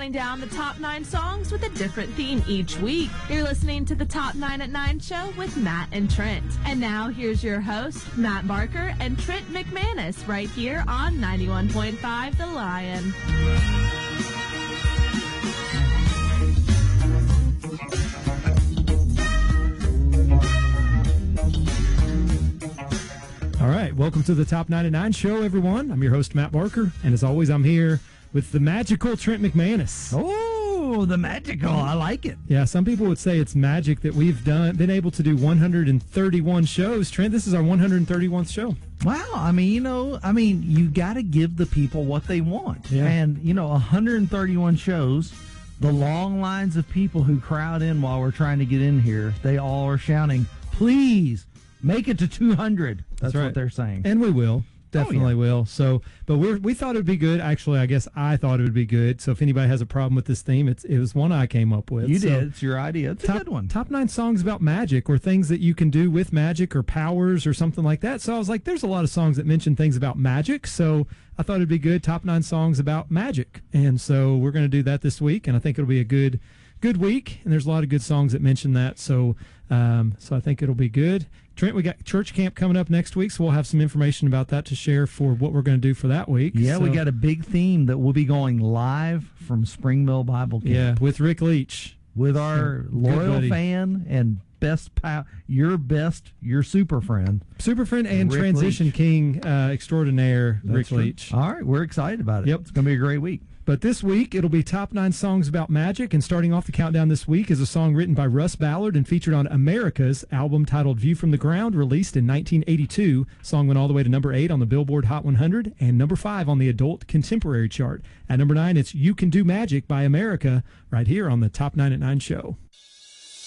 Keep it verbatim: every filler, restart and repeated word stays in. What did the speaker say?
counting down the top nine songs with a different theme each week. You're listening to the Top nine at nine show with Matt and Trent. And now here's your host, Matt Barker and Trent McManus, right here on ninety-one point five The Lion. All right, welcome to the Top nine at nine show, everyone. I'm your host, Matt Barker, and as always, I'm here with the magical Trent McManus. Oh, the magical. I like it. Yeah, some people would say it's magic that we've done been able to do one hundred thirty-one shows. Trent, this is our one hundred thirty-first show. Wow. I mean, you know, I mean, you got to give the people what they want. Yeah. And, you know, one hundred thirty-one shows, the long lines of people who crowd in while we're trying to get in here, they all are shouting, please, make it to two hundred. That's, That's right. what they're saying. And we will. Definitely oh, yeah. will. So, but we we thought it would be good. Actually, I guess I thought it would be good. So if anybody has a problem with this theme, it's it was one I came up with. You so did. It's your idea. It's top, a good one. Top nine songs about magic or things that you can do with magic or powers or something like that. So I was like, there's a lot of songs that mention things about magic. So I thought it'd be good. Top nine songs about magic. And so we're going to do that this week. And I think it'll be a good good week. And there's a lot of good songs that mention that. So, um, so I think it'll be good. Trent, we got church camp coming up next week, so we'll have some information about that to share for what we're going to do for that week. Yeah, so, we got a big theme that we'll be going live from Springville Bible Camp. Yeah, with Rick Leach. With our loyal fan and best pal, your best, your super friend. Super friend and Rick transition Leach. king uh, extraordinaire, That's Rick true. Leach. All right, we're excited about it. Yep. It's going to be a great week. But this week, it'll be top nine songs about magic, and starting off the countdown this week is a song written by Russ Ballard and featured on America's album titled View from the Ground, released in nineteen eighty-two. Song went all the way to number eight on the Billboard Hot one hundred and number five on the Adult Contemporary chart. At number nine, it's You Can Do Magic by America, right here on the Top nine at nine show.